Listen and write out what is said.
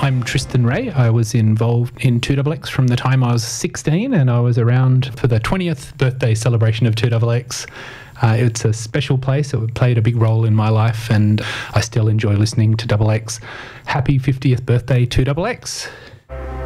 I'm Tristan Ray. I was involved in 2XX from the time I was 16, and I was around for the 20th birthday celebration of 2XX. It's a special place. It played a big role in my life, and I still enjoy listening to XX. Happy 50th birthday, 2XX.